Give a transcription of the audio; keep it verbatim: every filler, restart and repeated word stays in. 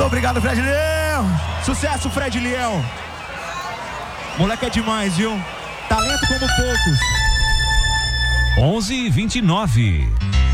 Obrigado, Fred Leão. Sucesso, Fred Leão. Moleque é demais, viu? Talento como poucos. onze e vinte e nove.